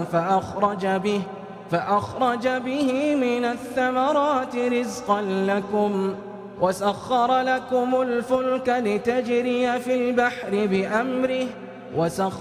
فأخرج به من الثمرات رزقا لكم وسخر لكم الفلك لتجري في البحر بأمره وسخر